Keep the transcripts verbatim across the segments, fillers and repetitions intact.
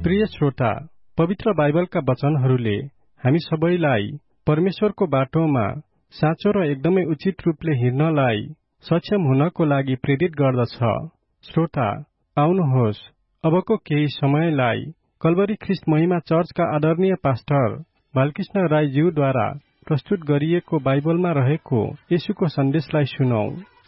प्रिय श्रोता, पवित्र बाइबलका वचनहरूले हामी सबैलाई परमेश्वरको बाटोमा साँचो र एकदमै उचित रूपले हिँड्नलाई सक्षम हुनको लागि प्रेरित गर्दछ। श्रोता, आउनुहोस् अबको केही समयलाई कल्वरी ख्रिस्ट महिमा चर्चका आदरणीय पास्टर बालकृष्ण राईज्यूद्वारा प्रस्तुत गरिएको बाइबलमा रहेको येशूको सन्देशलाई सुनौं।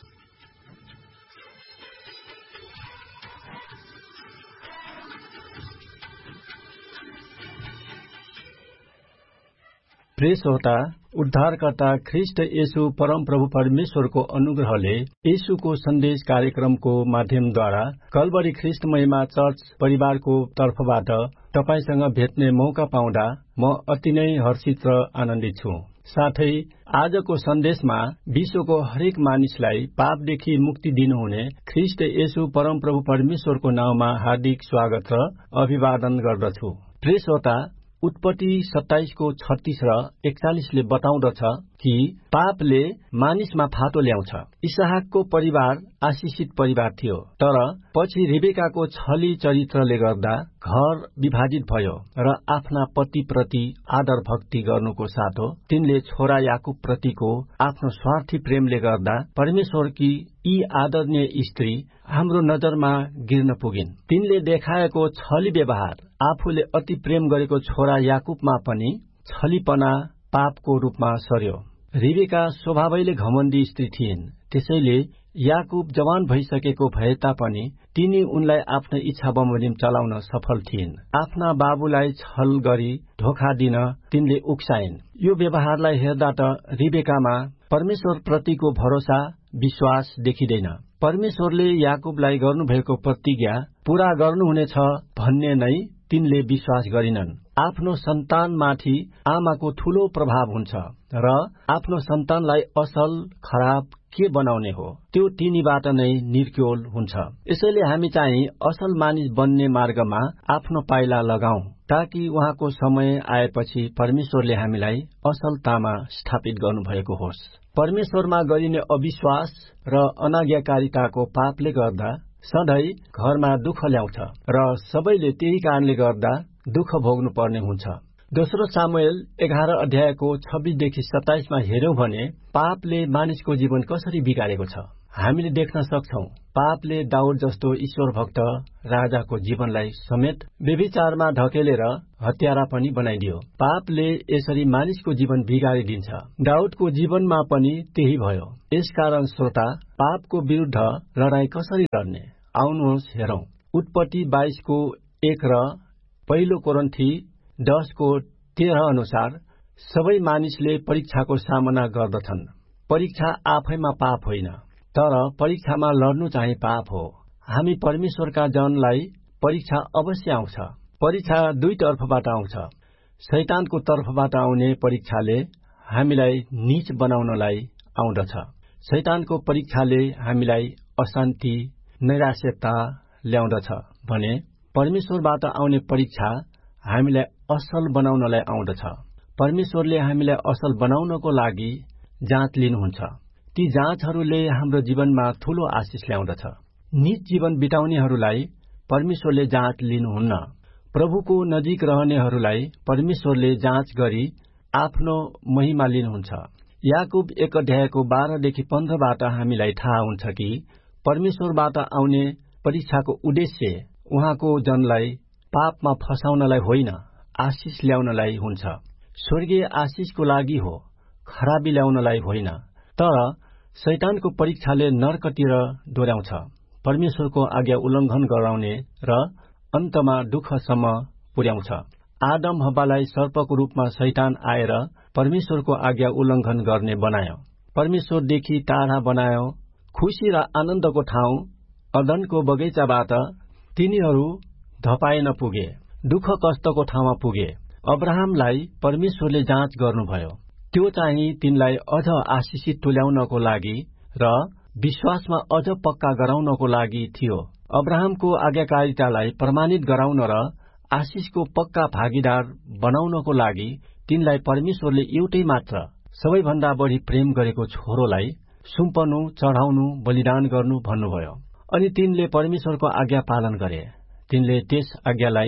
प्रिय श्रोता, उद्धारकर्ता ख्रिस्ट येशू परम प्रभु परमेश्वरको अनुग्रहले येशूको सन्देश कार्यक्रमको माध्यमद्वारा कल्वरी ख्रिस्ट महिमा चर्च परिवारको तर्फबाट तपाईसँग भेट्ने मौका पाउँदा म अति नै हर्षित र आनन्दित छु। साथै आजको सन्देशमा विश्वको हरेक मानिसलाई पापदेखि मुक्ति दिनुहुने ख्रिस्ट येशू परम प्रभु परमेश्वरको नाउँमा हार्दिक स्वागत र अभिवादन गर्दछु। प्रिय श्रोता, उत्पत्ति सत्ताइसको छत्तीस र एकचालिसले बताउँदछ कि पापले मानिसमा फाटो ल्याउँछ। इसहाकको परिवार आशिषित परिवार थियो, तर पछि रिबेकाको छली चरित्रले गर्दा घर विभाजित भयो र आफ्ना पतिप्रति आदर भक्ति गर्नुको साथो तिनले छोरा याकुब प्रतिको आफ्नो स्वार्थी प्रेमले गर्दा परमेश्वरकी यी आदरणीय स्त्री हाम्रो नजरमा गिर्न पुगिन्। तिनले देखाएको छली व्यवहार आफूले अति प्रेम गरेको छोरा याकुबमा पनि छलीपना पापको रूपमा सर्यो। रिबेका स्वभावैले घमण्डी स्त्री थिइन्, त्यसैले याकुब जवान भइसकेको भए तापनि तिनी उनलाई आफ्नो इच्छा बमोजिम चलाउन सफल थिइन्। आफ्ना बाबुलाई छल गरी धोखा दिन तिनले उक्साइन्। यो व्यवहारलाई हेर्दा त रिबेकामा परमेश्वर प्रतिको भरोसा विश्वास देखिँदैन। परमेश्वरले याकुबलाई गर्नुभएको प्रतिज्ञा पूरा गर्नुहुनेछ भन्ने नै तिनले विश्वास गरिनन्। आफ्नो सन्तानमाथि आमाको ठूलो प्रभाव हुन्छ र आफ्नो सन्तानलाई असल खराब के बनाउने हो त्यो तिनीबाट नै निर्क्योल हुन्छ। यसैले हामी चाहिँ असल मानिस बन्ने मार्गमा आफ्नो पाइला लगाऊ, ताकि उहाँको समय आएपछि परमेश्वरले हामीलाई असलतामा स्थापित गर्नुभएको होस्। परमेश्वरमा गरिने अविश्वास र अनाज्ञाकारिताको पापले गर्दा सधैँ घरमा दुःख ल्याउँछ र सबैले त्यही कारणले गर्दा दुःख भोग्नु पर्ने हुन्छ। दोस्रो सामुएल एघार अध्यायको छब्बीसदेखि सत्ताइसमा हेर्यौं भने पापले मानिसको जीवन कसरी बिगारेको छ हामीले देख्न सक्छौं। पापले दाउद जस्तो ईश्वर भक्त राजाको जीवनलाई समेत व्यभिचारमा धकेलेर हत्यारा पनि बनाइदियो। पापले यसरी मानिसको जीवन बिगारिदिन्छ। दाउदको जीवनमा पनि त्यही भयो। यसकारण श्रोता, पापको विरुद्ध लडाईँ कसरी लड्ने, आउनुहोस् हेरौं। उत्पत्ति बाइसको एक र पहिलो कोरिन्थी दसको तेह्र अनुसार सबै मानिसले परीक्षाको सामना गर्दछन्। परीक्षा आफैमा पाप होइन, तर परीक्षामा लड्नु चाहिँ पाप हो। हामी परमेश्वरका जनलाई परीक्षा अवश्य आउँछ। परीक्षा दुई तर्फबाट आउँछ। शैतानको तर्फबाट आउने परीक्षाले हामीलाई नीच बनाउनलाई आउँदछ। शैतानको परीक्षाले हामीलाई अशान्ति नैराश्यता ल्याउँदछ भने परमेश्वरबाट आउने परीक्षा हामीलाई असल बनाउनलाई आउँदछ। परमेश्वरले हामीलाई असल बनाउनको लागि जाँच लिनुहुन्छ। ती जाँचहरूले हाम्रो जीवनमा ठूलो आशिष ल्याउँदछ। नीच जीवन बिताउनेहरूलाई परमेश्वरले जाँच लिनुहुन्न। प्रभुको नजिक रहनेहरूलाई परमेश्वरले जाँच गरी आफ्नो महिमा लिनुहुन्छ। याकुब एक अध्यायको बाह्रदेखि पन्ध्रबाट हामीलाई थाहा हुन्छ कि परमेश्वरबाट आउने परीक्षाको उद्देश्य उहाँको जनलाई पापमा फसाउनलाई होइन, आशिष ल्याउनलाई हुन्छ। स्वर्गीय आशिषको लागि हो, खराबी ल्याउनलाई होइन। तर शैतानको परीक्षाले नर्कतिर डोर्याउँछ, परमेश्वरको आज्ञा उल्लंघन गराउने र अन्तमा दुःखसम्म पुर्याउँछ। आदम हब्बालाई सर्पको रूपमा शैतान आएर परमेश्वरको आज्ञा उल्लंघन गर्ने बनायो। परमेश्वरदेखि टाढा बनायो। खुशी र आनन्दको ठाउँ अदनको बगैँचाबाट तिनीहरू धपाइन पुगे, दुःख कष्टको ठाउँमा पुगे। अब्राहमलाई परमेश्वरले जाँच गर्नुभयो। त्यो चाहिँ तिनलाई अझ आशिषित तुल्याउनको लागि र विश्वासमा अझ पक्का गराउनको लागि थियो। अब्राहमको आज्ञाकारितालाई प्रमाणित गराउन र आशिषको पक्का भागीदार बनाउनको लागि तिनलाई परमेश्वरले एउटै मात्र सबैभन्दा बढी प्रेम गरेको छोरोलाई सुम्पनु, चढाउनु, बलिदान गर्नु भन्नुभयो। अनि तिनले परमेश्वरको आज्ञा पालन गरे। तिनले त्यस आज्ञालाई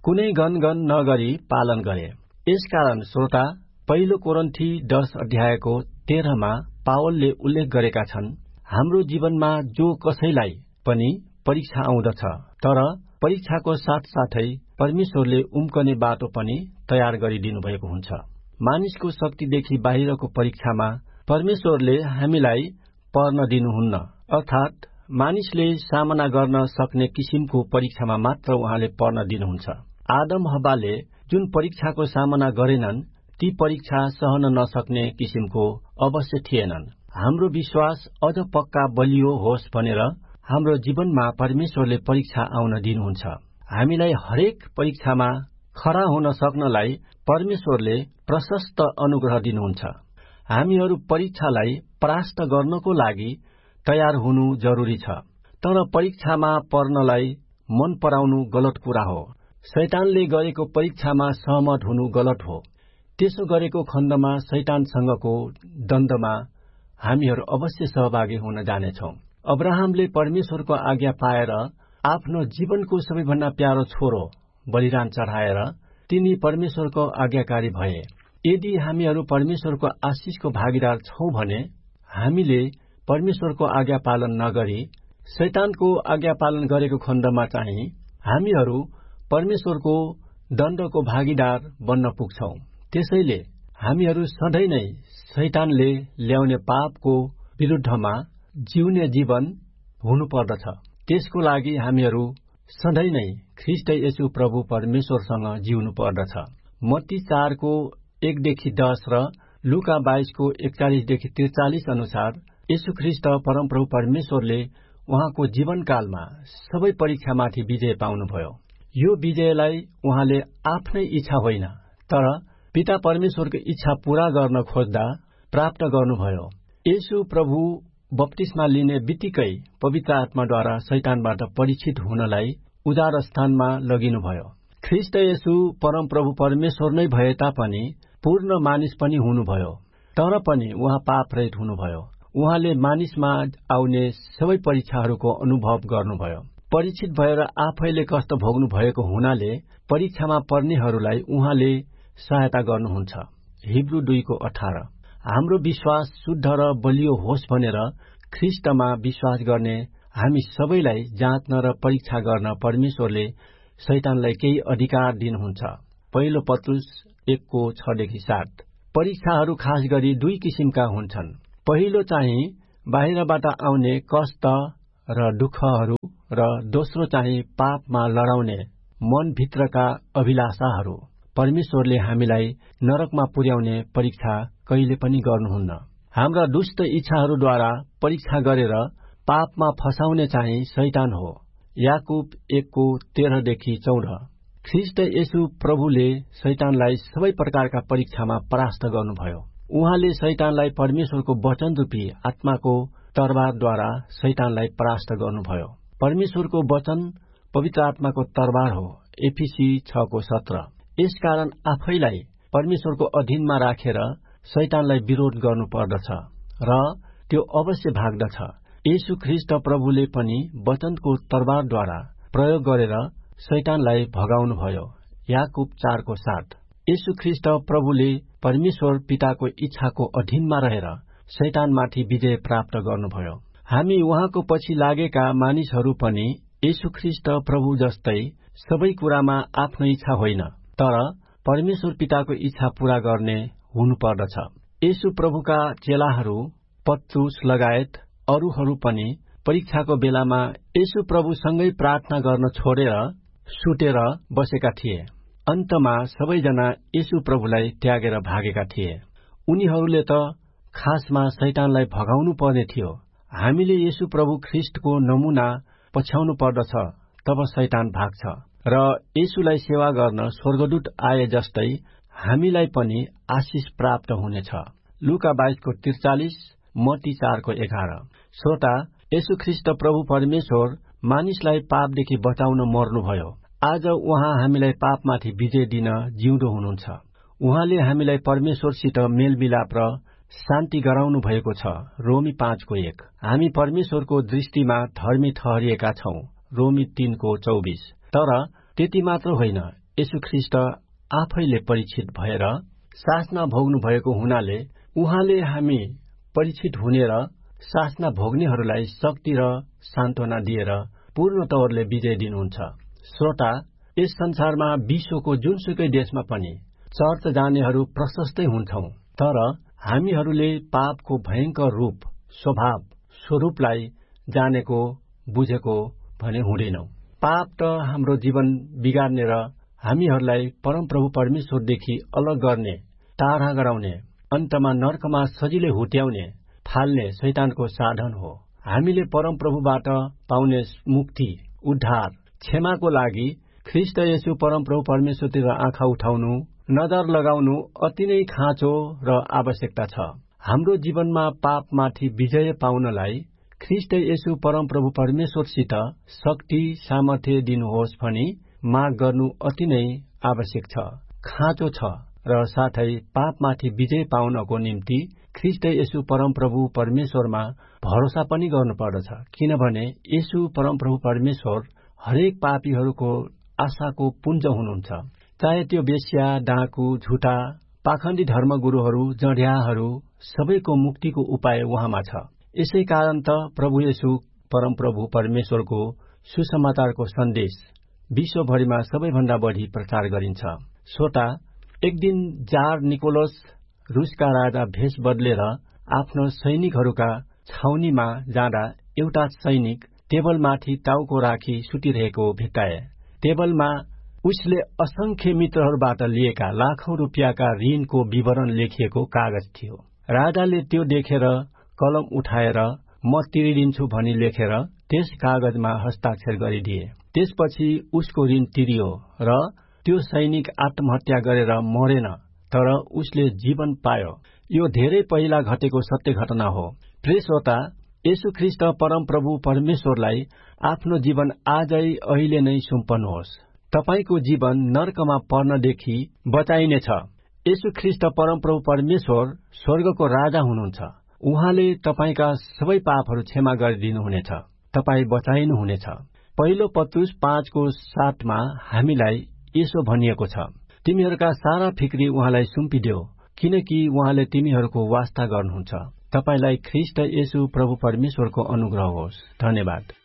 कुनै गनगन नगरी पालन गरे। यसकारण श्रोता, पहिलो कोरिन्थी दश अध्यायको तेह्रमा पावलले उल्लेख गरेका छन्, हाम्रो जीवनमा जो कसैलाई पनि परीक्षा आउँदछ, तर परीक्षाको साथसाथै परमेश्वरले उम्कने बाटो पनि तयार गरिदिनु भएको हुन्छ। मानिसको शक्तिदेखि बाहिरको परीक्षामा परमेश्वरले हामीलाई पर्न दिनुहुन्न, अर्थात् मानिसले सामना गर्न सक्ने किसिमको परीक्षामा मात्र उहाँले पर्न दिनुहुन्छ। आदम हब्बाले जुन परीक्षाको सामना गरेनन्, ती परीक्षा सहन नसक्ने किसिमको अवश्य थिएनन्। हाम्रो विश्वास अझ पक्का बलियो होस् भनेर हाम्रो जीवनमा परमेश्वरले परीक्षा आउन दिनुहुन्छ। हामीलाई हरेक परीक्षामा खड़ा हुन सक्नलाई परमेश्वरले प्रशस्त अनुग्रह दिनुहुन्छ। हामीहरू परीक्षालाई परास्त गर्नको लागि तयार हुनु जरुरी छ, तर परीक्षामा पर्नलाई मन पराउनु गलत कुरा हो। शैतानले गरेको परीक्षामा सहमत हुनु गलत हो। त्यसो गरेको खण्डमा शैतानसँगको द्वन्द्वमा हामीहरू अवश्य सहभागी हुन जानेछौं। अब्राहमले परमेश्वरको आज्ञा पाएर आफ्नो जीवनको सबैभन्दा प्यारो छोरो बलिदान चढाएर तिनी परमेश्वरको आज्ञाकारी भए। यदि हामीहरू परमेश्वरको आशिषको भागीदार छौं भने हामीले परमेश्वरको आज्ञा पालन नगरी शैतानको आज्ञा पालन गरेको खण्डमा चाहिँ हामीहरू परमेश्वरको दण्डको भागीदार बन्न पुग्छौं। त्यसैले हामीहरू सधैँ नै शैतानले ल्याउने पापको विरुद्धमा जिउने जीवन हुनुपर्दछ। त्यसको लागि हामीहरू सधैँ नै ख्रीष्ट येशू प्रभु परमेश्वरसँग जिउनु पर्दछ। मत्ती चारको एकदेखि दस र लुका बाइसको एकचालिसदेखि त्रिचालिस अनुसार येशू ख्रीष्ट परमप्रभु परमेश्वरले उहाँको जीवनकालमा सबै परीक्षामाथि विजय पाउनुभयो। यो विजयलाई उहाँले आफ्नै इच्छा होइन, तर पिता परमेश्वरको इच्छा पूरा गर्न खोज्दा प्राप्त गर्नुभयो। येशू प्रभु बप्तिस्मा लिने बित्तिकै पवित्र आत्माद्वारा शैतानबाट परीक्षित हुनलाई उदार स्थानमा लगिनुभयो। ख्रीष्ट येशू परमप्रभु परमेश्वर नै भए तापनि पूर्ण मानिस पनि हुनुभयो, तर पनि उहाँ पाप रहित हुनुभयो। उहाँले मानिसमा आउने सबै परीक्षाहरूको अनुभव गर्नुभयो। परीक्षित भएर आफैले कष्ट भोग्नु भएको हुनाले परीक्षामा पर्नेहरूलाई उहाँले सहायता गर्नुहुन्छ। हिब्रू दुईको अठार। हाम्रो विश्वास शुद्ध र बलियो होस् भनेर ख्रीष्टमा विश्वास गर्ने हामी सबैलाई जाँच्न र परीक्षा गर्न परमेश्वरले शैतानलाई केही अधिकार दिनुहुन्छ। पहिलो पत्रुस एकको छदेखि सात। परीक्षाहरू खास गरी दुई किसिमका हुन्छन्। पहिलो चाहिँ बाहिरबाट आउने कष्ट र दुःखहरू र दोस्रो चाहिँ पापमा लडाउने मनभित्रका अभिलाषाहरू। परमेश्वरले हामीलाई नरकमा पुर्याउने परीक्षा कहिले पनि गर्नुहुन्न। हाम्रा दुष्ट इच्छाहरूद्वारा परीक्षा गरेर पापमा फसाउने चाहिँ शैतान हो। याकूब एकको तेह्रदेखि चौध। ख्रीष्ट येशू प्रभुले शैतानलाई सबै प्रकारका परीक्षामा परास्त गर्नुभयो। उहाँले शैतानलाई परमेश्वरको वचन रूपी आत्माको तरबारद्वारा शैतानलाई परास्त गर्नुभयो। परमेश्वरको वचन पवित्र आत्माको तरबार हो। एफिसी छको सत्र। यसकारण आफैलाई परमेश्वरको अधीनमा राखेर शैतानलाई विरोध गर्नुपर्दछ र त्यो अवश्य भाग्दछ। येशू ख्रीष्ट प्रभुले पनि वचनको तरबारद्वारा प्रयोग गरेर शैतानलाई भगाउनुभयो। याकूब चारको सात। येशू ख्रीष्ट प्रभुले परमेश्वर पिताको इच्छाको अधीनमा रहेर शैतानमाथि विजय प्राप्त गर्नुभयो। हामी उहाँको पछि लागेका मानिसहरू पनि येशू ख्रीष्ट प्रभु जस्तै सबै कुरामा आफ्नो इच्छा होइन, तर परमेश्वर पिताको इच्छा पूरा गर्ने हुनुपर्दछ। येशू प्रभुका चेलाहरू पत्रुस लगायत अरूहरू पनि परीक्षाको बेलामा येशू प्रभुसँगै प्रार्थना गर्न छोडेर सुतेर बसेका थिए। अन्तमा सबैजना येशू प्रभुलाई त्यागेर भागेका थिए। उनीहरूले त खासमा शैतानलाई भगाउनु पर्ने थियो। हामीले येशू प्रभु ख्रीष्टको नमुना पछ्याउनु पर्दछ, तब शैतान भाग्छ र येशूलाई सेवा गर्न स्वर्गदूत आए जस्तै हामीलाई पनि आशिष प्राप्त हुनेछ। लुका बाइसको त्रिचालिस, मत्ती चारको एघार। श्रोता, येशू ख्रीष्ट प्रभु परमेश्वर मानिसलाई पापदेखि बचाउन मर्नुभयो। आज उहाँ हामीलाई पापमाथि विजय दिन जिउँदो हुनुहुन्छ। उहाँले हामीलाई परमेश्वरसित मेलमिलाप र शान्ति गराउनु भएको छ। रोमी पाँचको एक। हामी परमेश्वरको दृष्टिमा धर्मी ठहरिएका छौं। रोमी तीनको चौबिस। तर त्यति मात्र होइन, येशू ख्रीष्ट आफैले परीक्षित भएर सासना भोग्नु भएको हुनाले उहाँले हामी परीक्षित हुने र सासना भोग्नेहरूलाई शक्ति र सान्त्वना दिएर पूर्ण तवरले विजय दिनुहुन्छ। श्रोता, यस संसारमा विश्वको जुनसुकै देशमा पनि चर्च जानेहरू प्रशस्तै हुन्छौं, तर हामीहरूले पापको भयंकर रूप, स्वभाव, स्वरूपलाई जानेको बुझेको भने हुँदैनौं। पाप त हाम्रो जीवन बिगार्ने र हामीहरूलाई परमप्रभु परमेश्वरदेखि अलग गर्ने, टाढा गराउने, अन्तमा नर्कमा सजिलै हुत्याउने, फाल्ने शैतानको साधन हो। हामीले परमप्रभुबाट पाउने मुक्ति, उद्धार, क्षमाको लागि ख्रीष्ट येशू परमप्रभु परमेश्वरतिर आँखा उठाउनु, नजर लगाउनु अति नै खाँचो र आवश्यकता छ। हाम्रो जीवनमा पापमाथि विजय पाउनलाई ख्रीष्ट येशू परमप्रभु परमेश्वरसित शक्ति सामर्थ्य दिनुहोस् भनी माग गर्नु अति नै आवश्यक छ, खाँचो छ र साथै पापमाथि विजय पाउनको निम्ति ख्रीष्ट येशू परमप्रभु परमेश्वरमा भरोसा पनि गर्नुपर्दछ। किनभने येशू परमप्रभु परमेश्वर हरेक पापीहरूको आशाको पुञ्ज हुनुहुन्छ। चाहे त्यो वेश्या, डाकु, झुटा, पाखण्डी धर्मगुरूहरू, जड्याहरू सबैको मुक्तिको उपाय उहाँमा छ। यसै कारण त प्रभु येशू परमप्रभु परमेश्वरको सुसमाचारको सन्देश विश्वभरिमा सबैभन्दा बढी प्रचार गरिन्छ। श्रोता, एक दिन जार निकोलस रूसका राजा भेष बदलेर आफ्नो सैनिकहरूका छाउनीमा जाँदा एउटा सैनिक टेबलमाथि टाउको राखी सुतिरहेको भेट्टाए। टेबलमा उसले असंख्य मित्रहरूबाट लिएका लाखौं रुपियाँका ऋणको विवरण लेखिएको कागज थियो। राजाले त्यो देखेर कलम उठाएर म तिरिदिन्छु भनी लेखेर त्यस कागजमा हस्ताक्षर गरिदिए। त्यसपछि उसको ऋण तिरियो र त्यो सैनिक आत्महत्या गरेर मरेन, तर उसले जीवन पायो। यो धेरै पहिला घटेको सत्य घटना हो। प्रिय श्रोता, येशू ख्रीष्ट परमप्रभु परमेश्वरलाई आफ्नो जीवन आजै अहिले नै सुम्पनुहोस्। तपाईको जीवन नर्कमा पर्नदेखि बचाइनेछ। येशू ख्रीष्ट परमप्रभु परमेश्वर स्वर्गको राजा हुनुहुन्छ। उहाँले तपाईका सबै पापहरू क्षमा गरिदिनुहुनेछ, तपाई बचाइनुहुनेछ। पहिलो पत्रुस पाँचको सातमा हामीलाई यसो भनिएको छ, तिमीहरूका सारा फिक्री उहाँलाई सुम्पिदेऊ, किनकि उहाँले तिमीहरूको वास्ता गर्नुहुन्छ। तपाईलाई ख्रीष्ट येशू प्रभु परमेश्वरको अनुग्रह होस्। धन्यवाद।